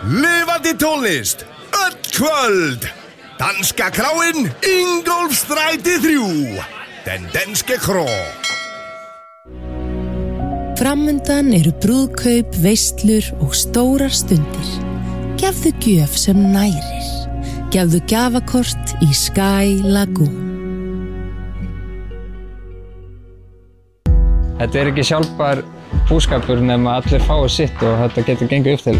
Lifandi tónlist, öll kvöld. Danska kráin, Ingólfsstræti 3. Den danske krå. Framundan eru brúðkaup, veislur og stórar stundir. Gefðu gjöf sem nærir. Gefðu gjafakort í Sky Lagoon. Þetta ekki sjálfbær búskapur nema allir fái sitt og þetta getur gengið upp til.